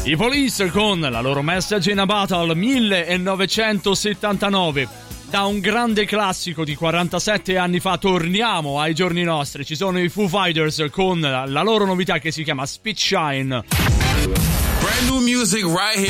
I Police con la loro Message in a Battle 1979. Da un grande classico di 47 anni fa torniamo ai giorni nostri. Ci sono i Foo Fighters con la loro novità che si chiama Spit Shine. Brand new music right here.